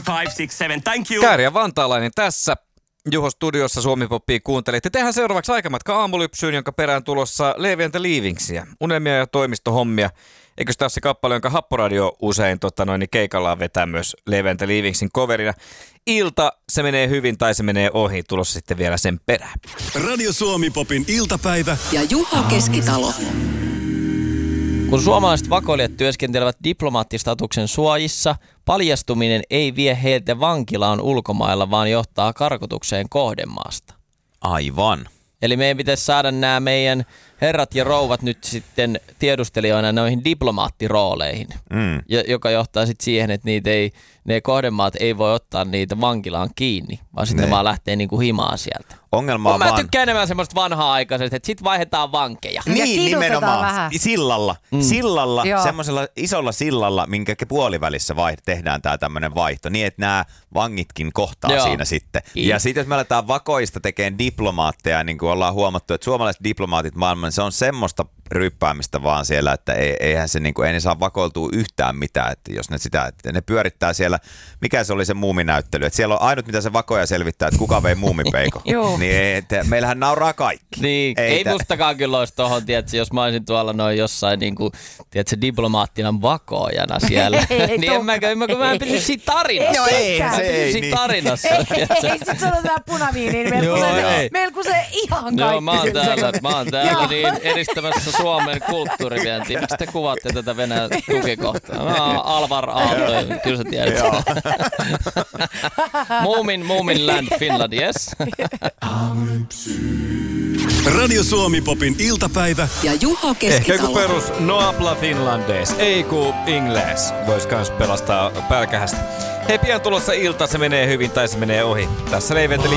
5, 6, 7. Thank you. Kääriä Vantaalainen tässä. Juho studiossa Suomi-poppia kuuntelitte. Tehdään seuraavaksi aikamatka aamulypsyyn, jonka perään tulossa Levi and the Leavingsia. Unelmia ja toimistohommia. Eikö sitä ole se kappale, jonka Happoradio usein keikallaan vetää myös Levi and the Leavingsin coverina. Ilta, se menee hyvin tai se menee ohi. Tulossa sitten vielä sen perään. Radio Suomi-popin iltapäivä. Ja Juha Keskitalo. Kun suomalaiset vakoilijat työskentelevät diplomaattistatuksen suojissa, paljastuminen ei vie heiltä vankilaan ulkomailla, vaan johtaa karkotukseen kohdemaasta. Aivan. Eli meidän pitäisi saada nämä meidän herrat ja rouvat nyt sitten tiedustelijoina noihin diplomaattirooleihin, joka johtaa sitten siihen, että ne kohdemaat ei voi ottaa niitä vankilaan kiinni, vaan sitten ne vaan lähtee niinku himaan sieltä. Ongelma on mä tykkään enemmän semmoista vanhaa-aikaisesta, että sit vaihdetaan vankeja. Niin, nimenomaan. Vähän. Sillalla, semmoisella isolla sillalla, minkä puolivälissä tehdään tää tämmönen vaihto, niin että nämä vangitkin kohtaa siinä sitten. Ja sitten jos me aletaan vakoista tekemään diplomaatteja, niin kuin ollaan huomattu, että suomalaiset diplomaatit maailman, se on semmoista ryppäämistä vaan siellä, että eihän se ei ne saa vakoiltua yhtään mitään, että jos että ne pyörittää siellä, mikä se oli se muuminäyttely, että siellä on ainut mitä se vakoja selvittää, että kuka vei muumipeikon. Niin meillähän nauraa kaikki. Niin, ei mustakaan kyllä olisi tohon, tiedätkö, jos mä olisin tuolla noin jossain tiedätkö, diplomaattina vakoojana siellä, niin mä en pysy siinä tarinassa. Joo, mä pysy siinä tarinassa. Ei sit sanot vähän punaviiniin, meillä kusee ihan kaikki. Joo, mä oon täällä niin edistämässä Suomen kulttuurivientiä. Miksi te kuvaatte tätä Venäjän tukikohtaa? Mä oon Alvar Aalto, kyllä sä tiedät. Moomin Land Finland, yes. Radio Suomi-popin iltapäivä. Ja Juha Keskitalo. Ehkä joku perus no habla finlandés, ei ku ingles. Vois kans pelastaa pälkähästä. Hei, pian tulossa ilta, se menee hyvin tai se menee ohi. Tässä Levi and the